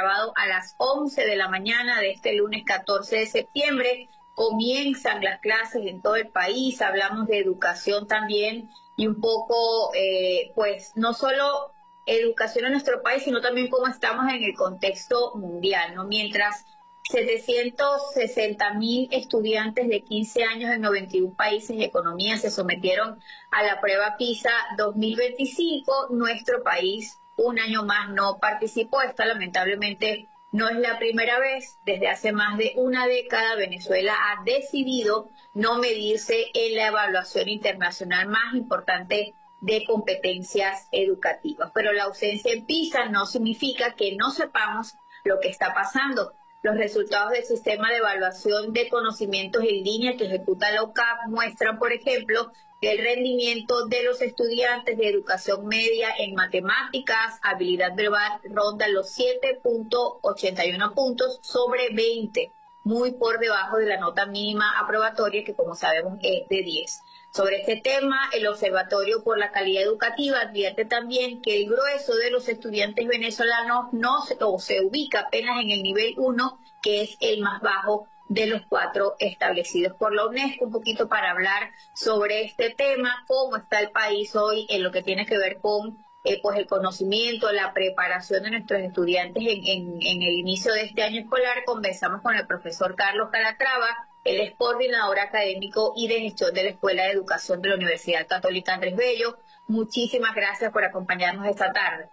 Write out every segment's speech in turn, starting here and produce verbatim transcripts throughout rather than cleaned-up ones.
grabado a las once de la mañana de este lunes catorce de septiembre. Comienzan las clases en todo el país, hablamos de educación también y un poco, eh, pues, no solo educación en nuestro país, sino también cómo estamos en el contexto mundial, ¿no? Mientras setecientos sesenta mil estudiantes de quince años en noventa y un países de economía se sometieron a la prueba PISA dos mil veinticinco, nuestro país un año más no participó. Esta lamentablemente no es la primera vez. Desde hace más de una década Venezuela ha decidido no medirse en la evaluación internacional más importante de competencias educativas. Pero la ausencia en PISA no significa que no sepamos lo que está pasando. Los resultados del sistema de evaluación de conocimientos en línea que ejecuta la U C A P muestran, por ejemplo, que el rendimiento de los estudiantes de educación media en matemáticas, habilidad verbal, ronda los siete punto ochenta y uno puntos sobre veinte, muy por debajo de la nota mínima aprobatoria que, como sabemos, es de diez. Sobre este tema, el Observatorio por la Calidad Educativa advierte también que el grueso de los estudiantes venezolanos no se, o se ubica apenas en el nivel uno, que es el más bajo de los cuatro establecidos por la UNESCO. Un poquito para hablar sobre este tema, cómo está el país hoy en lo que tiene que ver con eh, pues el conocimiento, la preparación de nuestros estudiantes en, en, en el inicio de este año escolar. Conversamos con el profesor Carlos Calatrava. Él es coordinador académico y de gestión de la Escuela de Educación de la Universidad Católica Andrés Bello. Muchísimas gracias por acompañarnos esta tarde.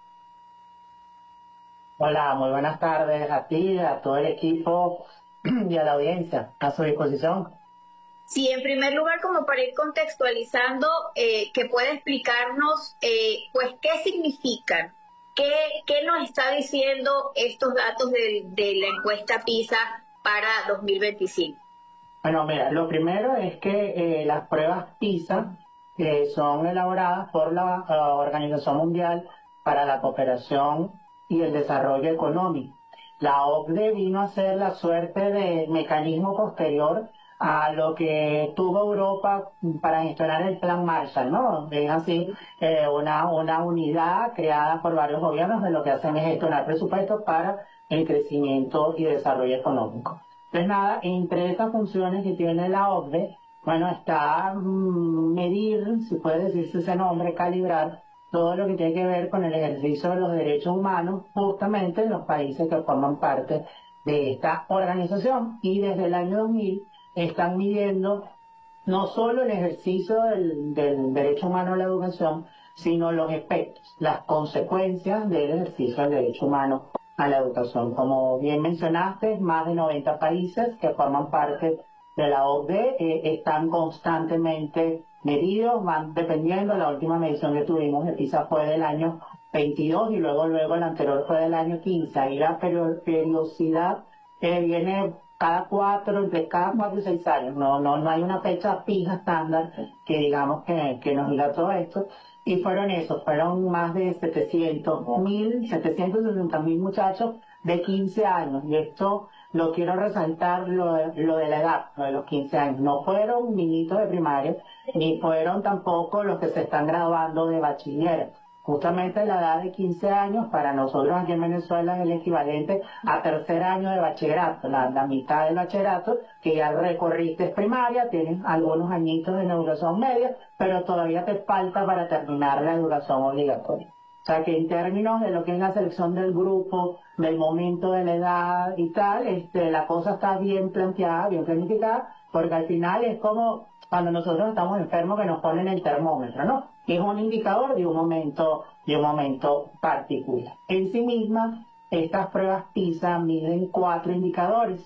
Hola, muy buenas tardes a ti, a todo el equipo y a la audiencia. A su disposición. Sí, en primer lugar, como para ir contextualizando, eh, que pueda explicarnos, eh, pues, qué significan, qué, qué nos está diciendo estos datos de, de la encuesta PISA para dos mil veinticinco. Bueno, mira, lo primero es que eh, las pruebas PISA eh, son elaboradas por la uh, Organización Mundial para la Cooperación y el Desarrollo Económico. La O C D E vino a ser la suerte de mecanismo posterior a lo que tuvo Europa para gestionar el Plan Marshall, ¿no? Es así, eh, una, una unidad creada por varios gobiernos de lo que hacen es gestionar presupuestos para el crecimiento y desarrollo económico. Entonces, nada, entre esas funciones que tiene la O C D E, bueno, está mmm, medir, si puede decirse ese nombre, calibrar todo lo que tiene que ver con el ejercicio de los derechos humanos, justamente en los países que forman parte de esta organización. Y desde el año dos mil están midiendo no solo el ejercicio del, del derecho humano a la educación, sino los efectos, las consecuencias del ejercicio del derecho humano a la educación. Como bien mencionaste, más de noventa países que forman parte de la O C D E eh, están constantemente medidos, van dependiendo. La última medición que tuvimos de PISA fue del año veintidós y luego luego la anterior fue del año quince. Ahí la periodicidad eh, viene cada cuatro, entre cada cuatro y seis años. No, no, no hay una fecha fija estándar que digamos que, que nos diga todo esto. Y fueron esos, fueron más de setecientos mil, setecientos sesenta mil muchachos de quince años. Y esto lo quiero resaltar, lo de, lo de la edad, lo de los quince años. No fueron niñitos de primaria, ni fueron tampoco los que se están graduando de bachiller. Justamente la edad de quince años para nosotros aquí en Venezuela es el equivalente a tercer año de bachillerato, la, la mitad del bachillerato, que ya recorriste primaria, tienes algunos añitos de educación media, pero todavía te falta para terminar la educación obligatoria. O sea que en términos de lo que es la selección del grupo, del momento de la edad y tal, este, la cosa está bien planteada, bien planificada, porque al final es como cuando nosotros estamos enfermos que nos ponen el termómetro, ¿no? Que es un indicador de un momento, de un momento particular. En sí misma, estas pruebas PISA miden cuatro indicadores.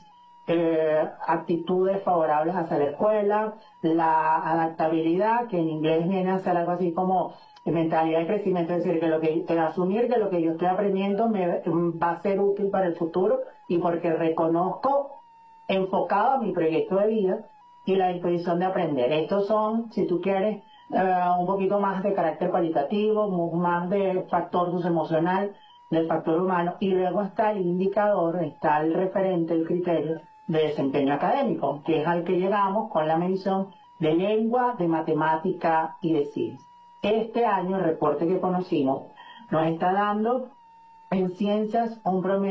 Eh, actitudes favorables hacia la escuela, la adaptabilidad, que en inglés viene a ser algo así como mentalidad de crecimiento, es decir, que lo que, que asumir que lo que yo estoy aprendiendo me va a ser útil para el futuro y porque reconozco enfocado a mi proyecto de vida y la disposición de aprender. Estos son, si tú quieres, uh, un poquito más de carácter cualitativo, más de factor socioemocional, del factor humano, y luego está el indicador, está el referente, el criterio de desempeño académico, que es al que llegamos con la medición de lengua, de matemática y de ciencia. Este año el reporte que conocimos nos está dando en ciencias un promedio